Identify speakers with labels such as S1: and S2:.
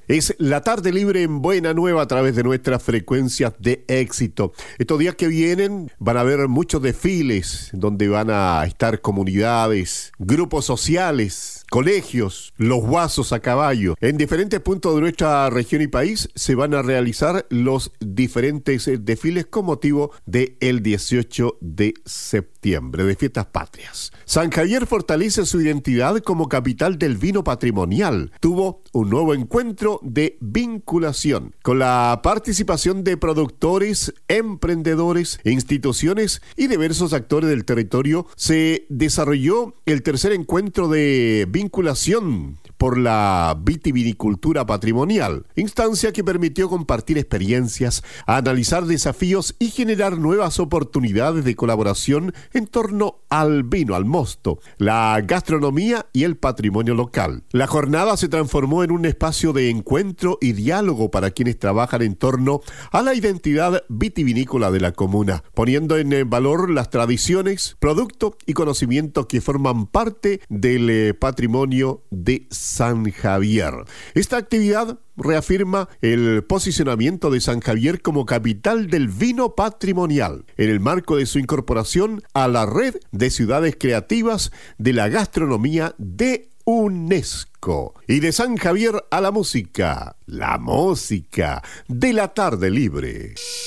S1: Es la tarde libre en Buena Nueva a través de nuestras frecuencias de éxito. Estos días que vienen van a haber muchos desfiles donde van a estar comunidades, grupos sociales, colegios, los guasos a caballo. En diferentes puntos de nuestra región y país se van a realizar los diferentes desfiles con motivo del 18 de septiembre, de Fiestas Patrias. San Javier fortalece su identidad como capital del vino patrimonial. Tuvo un nuevo encuentro de vinculación con la participación de productores, emprendedores, instituciones y diversos actores del territorio. Se desarrolló el tercer encuentro de vinculación por la vitivinicultura patrimonial, instancia que permitió compartir experiencias, analizar desafíos y generar nuevas oportunidades de colaboración en torno al vino, al mosto, la gastronomía y el patrimonio local. La jornada se transformó en un espacio de encuentro y diálogo para quienes trabajan en torno a la identidad vitivinícola de la comuna, poniendo en valor las tradiciones, productos y conocimientos que forman parte del patrimonio de San Javier. Esta actividad reafirma el posicionamiento de San Javier como capital del vino patrimonial, en el marco de su incorporación a la red de ciudades creativas de la gastronomía de UNESCO. Y de San Javier a la música de la tarde libre.